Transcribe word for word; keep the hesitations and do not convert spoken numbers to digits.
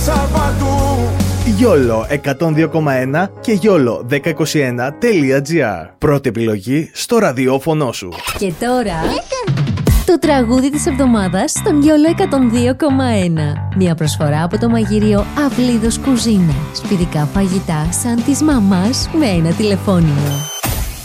Σαββάτου. Γιόλο εκατόν δύο κόμμα ένα και γιόλο δέκα είκοσι ένα τελεία τζι άρ. Πρώτη επιλογή στο ραδιόφωνο σου. Και τώρα το τραγούδι της εβδομάδας στον Γιόλο εκατόν δύο κόμμα ένα. Μια προσφορά από το μαγειρίο Αυλίδος Κουζίνα. Σπιτικά φαγητά σαν της μαμάς με ένα τηλεφώνημα.